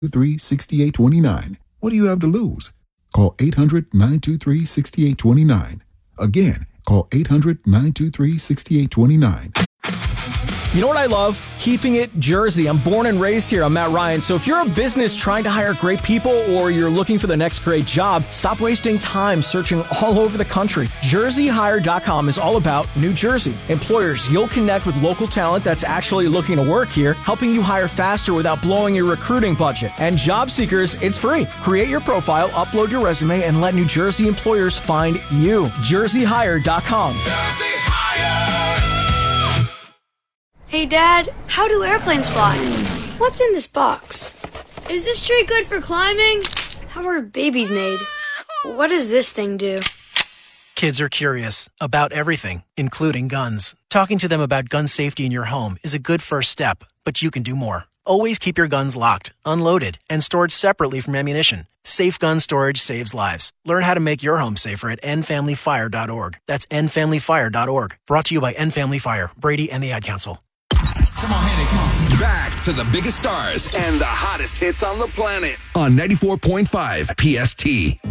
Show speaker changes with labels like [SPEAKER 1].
[SPEAKER 1] 800-923-6829. What do you have to lose? Call 800-923-6829. Again, call 800-923-6829.
[SPEAKER 2] You know what I love? Keeping it Jersey. I'm born and raised here. I'm Matt Ryan. So if you're a business trying to hire great people or you're looking for the next great job, stop wasting time searching all over the country. JerseyHire.com is all about New Jersey. Employers, you'll connect with local talent that's actually looking to work here, helping you hire faster without blowing your recruiting budget. And job seekers, it's free. Create your profile, upload your resume, and let New Jersey employers find you. JerseyHire.com.
[SPEAKER 3] Hey, Dad, how do airplanes fly? What's in this box? Is this tree good for climbing? How are babies made? What does this thing do?
[SPEAKER 4] Kids are curious about everything, including guns. Talking to them about gun safety in your home is a good first step, but you can do more. Always keep your guns locked, unloaded, and stored separately from ammunition. Safe gun storage saves lives. Learn how to make your home safer at endfamilyfire.org. That's endfamilyfire.org. Brought to you by End Family Fire, Brady, and the Ad Council.
[SPEAKER 5] Come on, Henny, come on. Back to the biggest stars and the hottest hits on the planet on 94.5 PST.